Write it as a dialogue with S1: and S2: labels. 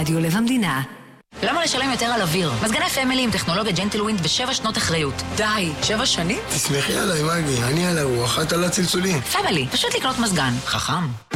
S1: רדיו לב המדינה.
S2: למה לשלם יותר על אוויר? מזגני פמילי עם טכנולוגיה ג'נטלווינד ו7 שנות אחריות. די, 7 שנים?
S3: תסמכי עליי, מגי, אני על הרוח, את על הצלצולים.
S2: פמילי, פשוט לקנות מזגן. חכם.